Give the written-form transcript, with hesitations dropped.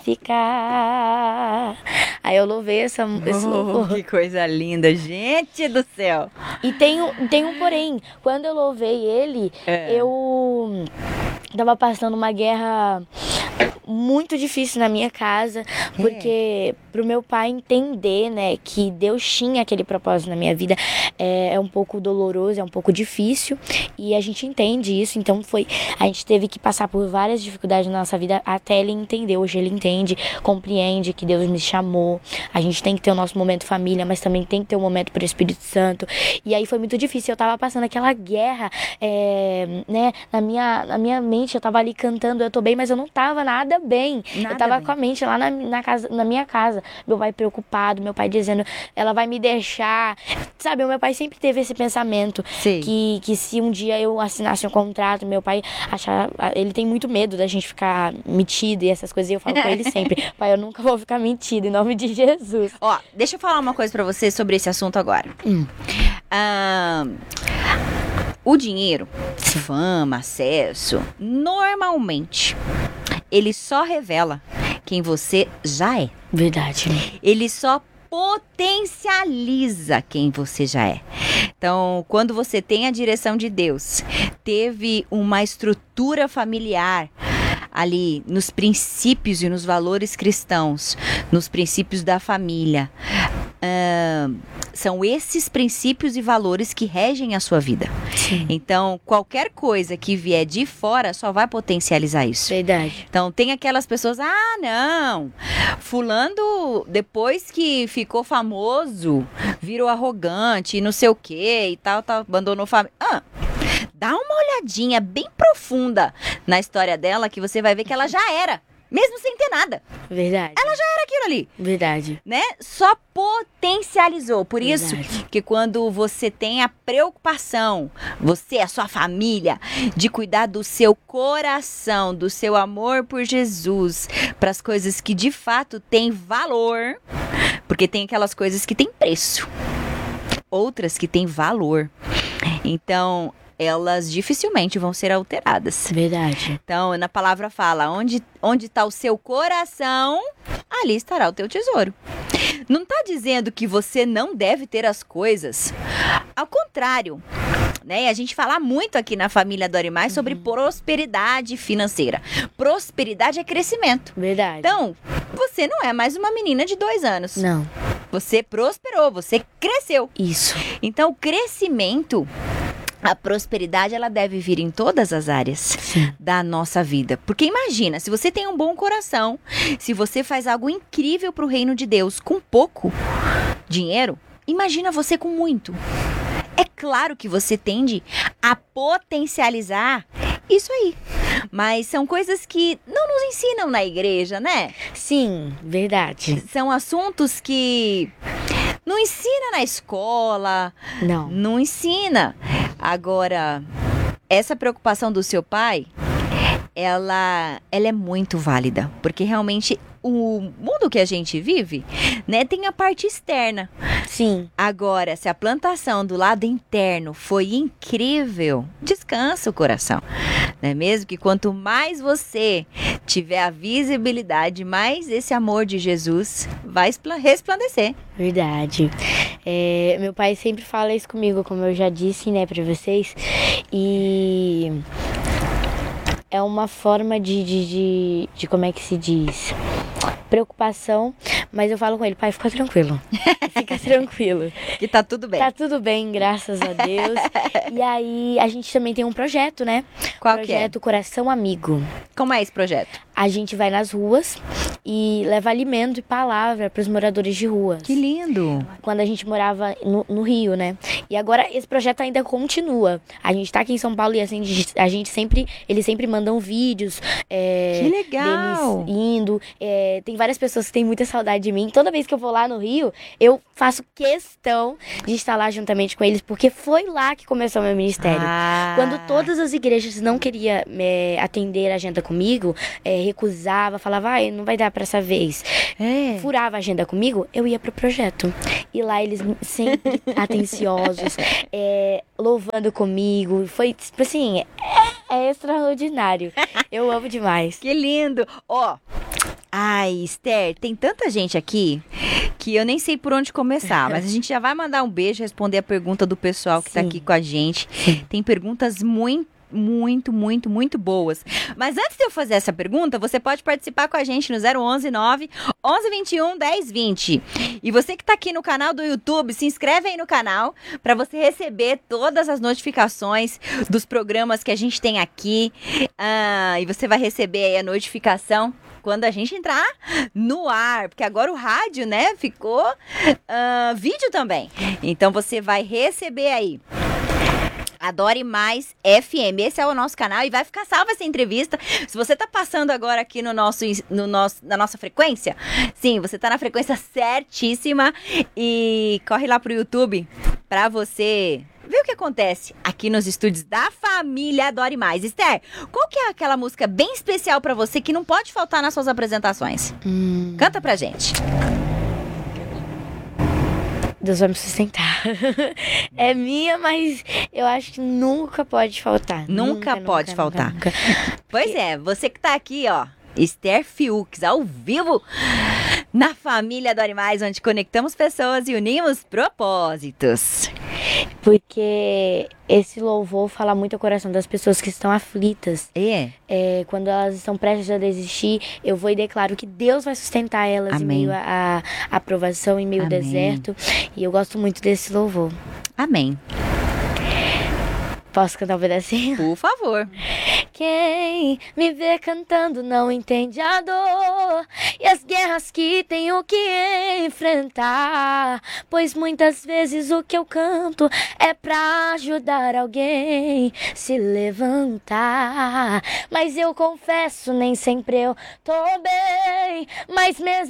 ficar. Aí eu louvei esse louvor. Que coisa linda, gente do céu. E tem um porém. Quando eu louvei ele, eu tava passando uma guerra muito difícil na minha casa, porque pro meu pai entender, né, que Deus tinha aquele propósito na minha vida, é um pouco doloroso, é um pouco difícil, e a gente entende isso. Então a gente teve que passar por várias dificuldades na nossa vida até ele entender. Hoje ele entende, compreende que Deus me chamou. A gente tem que ter o nosso momento família, mas também tem que ter um momento pro Espírito Santo. E aí foi muito difícil. Eu tava passando aquela guerra, né, na minha mente. Eu tava ali cantando, eu tô bem, mas eu não tava nada bem. Eu tava com a mente lá na minha casa. Meu pai preocupado, meu pai dizendo, ela vai me deixar. Sabe, o meu pai sempre teve esse pensamento. Que se um dia eu assinasse um contrato, meu pai ele tem muito medo da gente ficar metido e essas coisas. E eu falo com ele sempre, pai, eu nunca vou ficar metido, em nome de Jesus. Ó, deixa eu falar uma coisa pra você sobre esse assunto agora. O dinheiro, fama, acesso, normalmente, ele só revela quem você já é. Verdade. Ele só potencializa quem você já é. Então, quando você tem a direção de Deus, teve uma estrutura familiar ali nos princípios e nos valores cristãos, nos princípios da família, são esses princípios e valores que regem a sua vida. Sim. Então, qualquer coisa que vier de fora só vai potencializar isso. Verdade. Então, tem aquelas pessoas, não, fulano, depois que ficou famoso, virou arrogante e não sei o que e tal, abandonou a família. Dá uma olhadinha bem profunda na história dela que você vai ver que ela já era. Mesmo sem ter nada. Verdade. Ela já era aquilo ali. Verdade. Né? Só potencializou. Por Verdade. isso que quando você tem a preocupação, você, a sua família, de cuidar do seu coração, do seu amor por Jesus, para as coisas que de fato têm valor, porque tem aquelas coisas que têm preço, outras que têm valor. Então, elas dificilmente vão ser alteradas. Verdade. Então, na palavra fala, onde está o seu coração, ali estará o teu tesouro. Não está dizendo que você não deve ter as coisas. Ao contrário, né? A gente fala muito aqui na família Dore Mais sobre prosperidade financeira. Prosperidade é crescimento. Verdade. Então, você não é mais uma menina de 2 anos. Não. Você prosperou, você cresceu. Isso. Então, o crescimento, a prosperidade, ela deve vir em todas as áreas da nossa vida. Porque imagina, se você tem um bom coração, se você faz algo incrível para o reino de Deus com pouco dinheiro, imagina você com muito. É claro que você tende a potencializar isso aí. Mas são coisas que não nos ensinam na igreja, né? Sim, verdade. São assuntos que não ensina na escola. Não ensina. Agora, essa preocupação do seu pai, ela é muito válida. Porque realmente o mundo que a gente vive, né, tem a parte externa. Sim. Agora, se a plantação do lado interno foi incrível, descansa o coração. Não é mesmo? Que quanto mais você tiver a visibilidade, mais esse amor de Jesus vai resplandecer. Verdade. Meu pai sempre fala isso comigo, como eu já disse, né, pra vocês. E é uma forma de como é que se diz? Preocupação, mas eu falo com ele, pai, fica tranquilo. Fica tranquilo. Que tá tudo bem. Tá tudo bem, graças a Deus. E aí, a gente também tem um projeto, né? Qual projeto Coração Amigo. Como é esse projeto? A gente vai nas ruas e leva alimento e palavra para os moradores de ruas. Que lindo! Quando a gente morava no Rio, né? E agora esse projeto ainda continua. A gente tá aqui em São Paulo e assim, eles sempre mandam vídeos. Que legal! Deles indo. Tem várias pessoas que têm muita saudade de mim. Toda vez que eu vou lá no Rio, eu faço questão de estar lá juntamente com eles, porque foi lá que começou o meu ministério. Quando todas as igrejas não queriam atender a agenda comigo, recusava, falava, não vai dar pra essa vez. Furava a agenda comigo, eu ia pro projeto. E lá eles sempre atenciosos, louvando comigo. Foi, tipo assim, é extraordinário. Eu amo demais. Que lindo! Ai, Esther, tem tanta gente aqui que eu nem sei por onde começar, mas a gente já vai mandar um beijo, responder a pergunta do pessoal que tá aqui com a gente. Tem perguntas muito boas. Mas antes de eu fazer essa pergunta, você pode participar com a gente no 011 9 1121 1020. E você que tá aqui no canal do YouTube, se inscreve aí no canal para você receber todas as notificações dos programas que a gente tem aqui. E você vai receber aí a notificação quando a gente entrar no ar, porque agora o rádio, né, ficou vídeo também. Então você vai receber aí Adore Mais FM, esse é o nosso canal e vai ficar salva essa entrevista. Se você tá passando agora aqui na nossa frequência, sim, você tá na frequência certíssima e corre lá pro YouTube pra você ver o que acontece aqui nos estúdios da família Adore Mais. Esther, qual que é aquela música bem especial pra você que não pode faltar nas suas apresentações? Canta pra gente. Deus vai me sustentar. É minha, mas eu acho que nunca pode faltar. Nunca pode faltar. Nunca. Pois é, você que tá aqui, ó, Esther Fiux, ao vivo na família Adore Mais, onde conectamos pessoas e unimos propósitos. Porque esse louvor fala muito ao coração das pessoas que estão aflitas. Quando elas estão prestes a desistir, eu vou e declaro que Deus vai sustentar elas. Amém. Em meio à aprovação, em meio ao deserto. E eu gosto muito desse louvor. Amém. Posso cantar um pedacinho? Por favor. Quem me vê cantando não entende a dor e as guerras que tenho que enfrentar, pois muitas vezes o que eu canto é pra ajudar alguém se levantar. Mas eu confesso, nem sempre eu tô bem, mas mesmo